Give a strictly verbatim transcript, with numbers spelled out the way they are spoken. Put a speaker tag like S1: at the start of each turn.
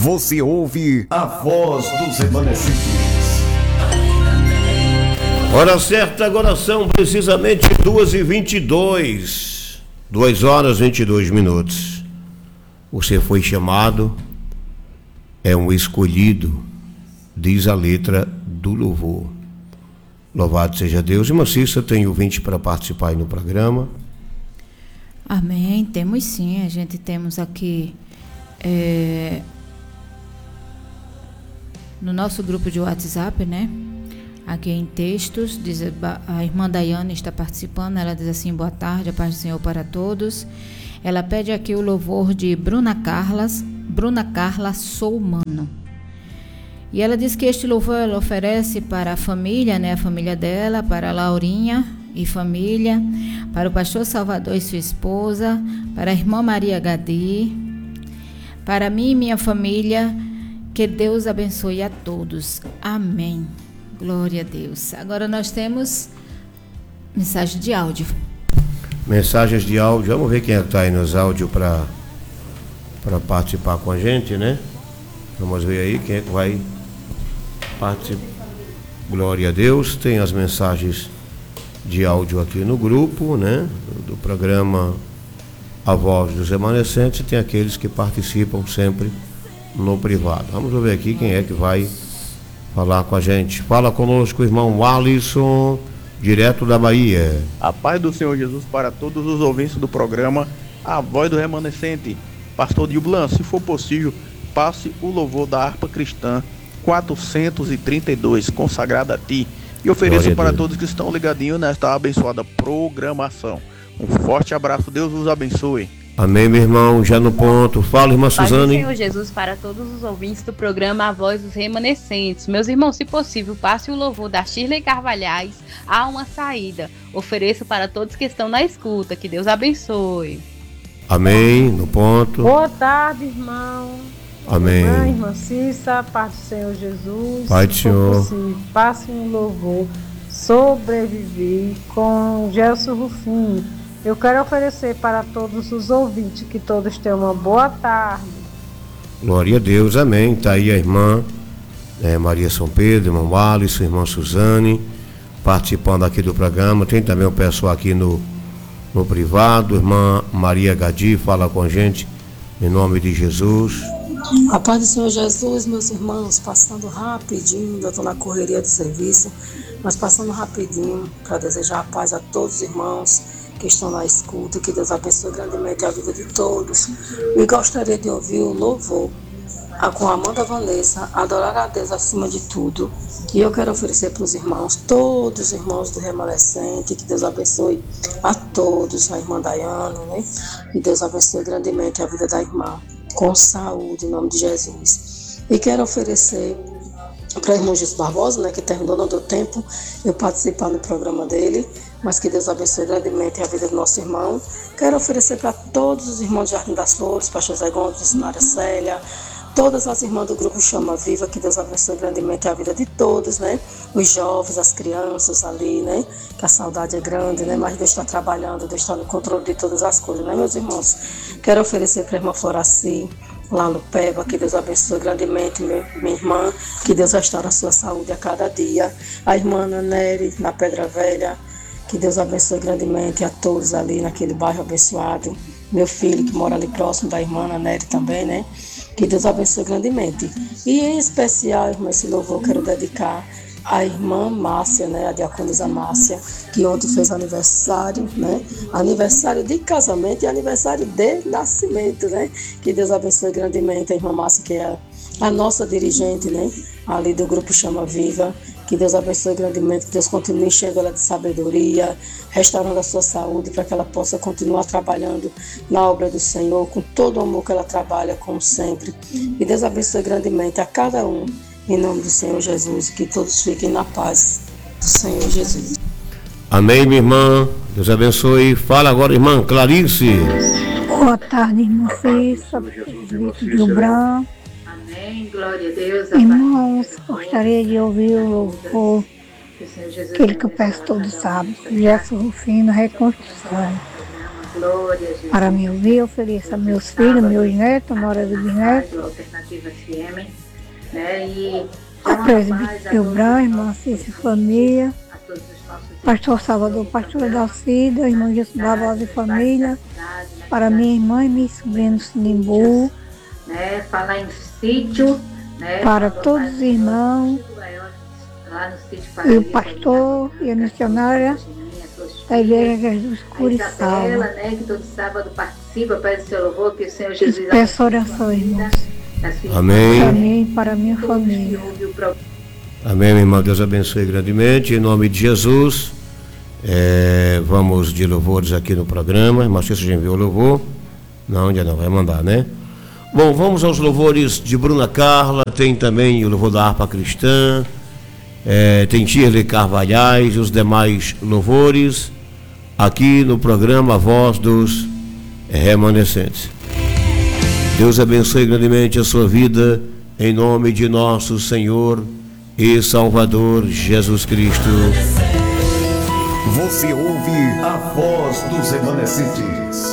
S1: Você ouve a voz dos remanescentes.
S2: Hora certa, agora são precisamente duas e vinte e dois. duas horas e vinte e dois minutos. Você foi chamado, é um escolhido, diz a letra do louvor. Louvado seja Deus. Irmã Cissa, tem ouvinte para participar aí no programa?
S3: Amém, temos sim. A gente temos aqui é, no nosso grupo de WhatsApp, né? Aqui em textos, diz, a irmã Daiane está participando. Ela diz assim: boa tarde, a paz do Senhor para todos. Ela pede aqui o louvor de Bruna Carlas, Bruna Carla Sou Humano. E ela diz que este louvor ela oferece para a família, né, a família dela, para a Laurinha e família, para o pastor Salvador e sua esposa, para a irmã Maria Gadi, para mim e minha família. Que Deus abençoe a todos. Amém. Glória a Deus. Agora nós temos mensagem de áudio.
S2: Mensagens de áudio. Vamos ver quem é que está aí nos áudios para para participar com a gente, né? Vamos ver aí quem é que vai participar. Glória a Deus. Tem as mensagens de áudio aqui no grupo, né? Do, do programa A Voz dos Remanescentes. Tem aqueles que participam sempre no privado. Vamos ver aqui quem é que vai falar com a gente. Fala conosco o irmão Alisson, direto da Bahia.
S4: A paz do Senhor Jesus para todos os ouvintes do programa A Voz do Remanescente. Pastor Dilblan, se for possível, passe o louvor da harpa cristã quatrocentos e trinta e dois, consagrada a ti, e ofereço para todos que estão ligadinhos nesta abençoada programação. Um forte abraço, Deus os abençoe.
S2: Amém, meu irmão, já no ponto. Fala, irmã
S5: Paz
S2: Suzane.
S5: do Senhor Jesus para todos os ouvintes do programa A Voz dos Remanescentes. Meus irmãos, se possível, passe o louvor da Shirley Carvalhais, Há uma Saída. Ofereço para todos que estão na escuta. Que Deus abençoe.
S2: Amém, no ponto.
S6: Boa tarde, irmão.
S2: Amém.
S6: Irmã, irmã Cissa, paz do Senhor Jesus.
S2: Pai do Senhor.
S6: Possível, passe um louvor. Sobreviver com Gelson Rufino. Eu quero oferecer para todos os ouvintes que todos tenham uma boa tarde.
S2: Glória a Deus, amém. Está aí a irmã é, Maria São Pedro, irmão Alisson, irmã Suzane, participando aqui do programa. Tem também o pessoal aqui no, no privado. Irmã Maria Gadi fala com a gente em nome de Jesus.
S7: A paz do Senhor Jesus, meus irmãos, passando rapidinho, eu estou na correria de serviço, mas passando rapidinho para desejar a paz a todos os irmãos que estão na escuta, que Deus abençoe grandemente a vida de todos. E gostaria de ouvir o louvor a, com a Amanda Vanessa, adorar a Deus acima de tudo. E eu quero oferecer para os irmãos, todos os irmãos do Remanescente, que Deus abençoe a todos, a irmã Daiane, né? Que Deus abençoe grandemente a vida da irmã, com saúde, em nome de Jesus. E quero oferecer para o irmão Jesus Barbosa, né, que terminou, não deu tempo eu participar do programa dele, mas que Deus abençoe grandemente a vida do nosso irmão. Quero oferecer para todos os irmãos de Jardim das Flores, pastor Zé Gomes, missionária Célia, todas as irmãs do grupo Chama Viva, que Deus abençoe grandemente a vida de todos, né? Os jovens, as crianças ali, né? Que a saudade é grande, né? Mas Deus está trabalhando, Deus está no controle de todas as coisas, né, meus irmãos? Quero oferecer para a irmã Floraci, lá no Peba, que Deus abençoe grandemente minha, minha irmã, que Deus restaure a sua saúde a cada dia. A irmã Ana Nery, na Pedra Velha, que Deus abençoe grandemente a todos ali naquele bairro abençoado. Meu filho, que mora ali próximo da irmã Ana Nery também, né? Que Deus abençoe grandemente. E em especial, irmã, esse louvor eu quero dedicar à irmã Márcia, né? A diaconisa Márcia, que ontem fez aniversário, né? Aniversário de casamento e aniversário de nascimento, né? Que Deus abençoe grandemente a irmã Márcia, que é a nossa dirigente, né? Ali do grupo Chama Viva. Que Deus abençoe grandemente, que Deus continue enchendo ela de sabedoria, restaurando a sua saúde, para que ela possa continuar trabalhando na obra do Senhor, com todo o amor que ela trabalha, como sempre. E Deus abençoe grandemente a cada um, em nome do Senhor Jesus, que todos fiquem na paz do Senhor Jesus.
S2: Amém, minha irmã. Deus abençoe. Fala agora, irmã Clarice.
S8: Boa tarde, irmã Cissa, do Branco.
S3: Amém, glória a Deus.
S8: Irmãos, gostaria de ouvir o louvor, aquele que eu peço todo sábado, Gerson Rufino, Reconstrução. para me ouvir. Eu ofereço a meus filhos, meus netos, nora de bisnetos. A presbítero Brás, irmã Cícia e família. Pastor Salvador, pastor Dalcida, irmão Jesus Barbosa e família. Para minha irmã e minha sobrinha no Sinimbu.
S3: Né, falar em sítio, né,
S8: para todos os irmãos,
S3: lá no sítio
S8: e o pastor e a missionária da Igreja Jesus Cura e Salva.
S3: Né, que todo sábado participa, pede o seu louvor, que o Senhor Jesus...
S8: Peço oração, irmãos.
S2: Amém.
S8: Para mim e para a minha família.
S2: Amém, meu irmão. Deus abençoe grandemente. Em nome de Jesus, é, vamos de louvores aqui no programa. Irmão, você já enviou o louvor? Não, ainda não, vai mandar, né? Bom, vamos aos louvores de Bruna Carla, tem também o louvor da harpa cristã, é, tem Shirley Carvalhais e os demais louvores aqui no programa Voz dos Remanescentes. Deus abençoe grandemente a sua vida, em nome de nosso Senhor e Salvador Jesus Cristo.
S1: Você ouve a voz dos remanescentes.